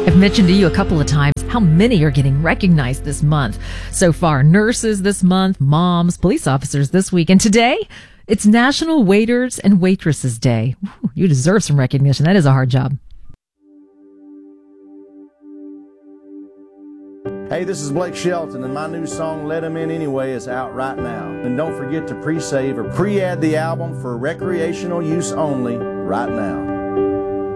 I've mentioned to you a couple of times how many are getting recognized this month. So far, nurses this month, moms, police officers this week, and today, it's National Waiters and Waitresses Day. You deserve some recognition. That is a hard job. Hey, this is Blake Shelton, and my new song, Let 'Em In Anyway, is out right now. And don't forget to pre-save or pre-add the album for recreational use only right now.